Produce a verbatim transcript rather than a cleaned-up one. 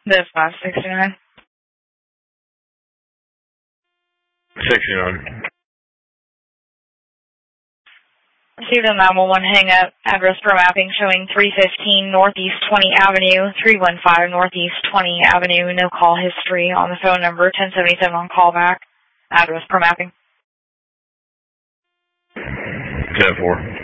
The five sixty-nine. sixty-nine. Received a nine one one hang-up. Address per mapping showing three fifteen Northeast twentieth Avenue, three one five Northeast twentieth Avenue. No call history on the phone number. ten seventy-seven on callback. Address per mapping. ten four.